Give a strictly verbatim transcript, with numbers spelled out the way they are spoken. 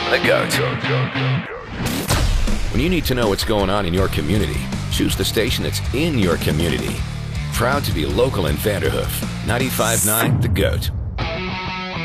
The GOAT. When you need to know what's going on in your community, choose the station that's in your community. Proud to be local in Vanderhoof. ninety-five point nine The GOAT.